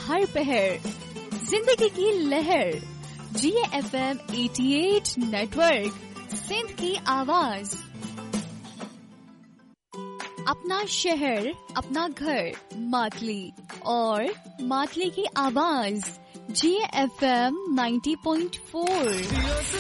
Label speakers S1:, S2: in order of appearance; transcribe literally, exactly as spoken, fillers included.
S1: हर पहर, जिंदगी की लहर। जी एफ एम अठासी नेटवर्क, सिंध की आवाज। अपना शहर, अपना घर, मातली और मातली की आवाज। जी एफ एम नब्बे पॉइंट चार।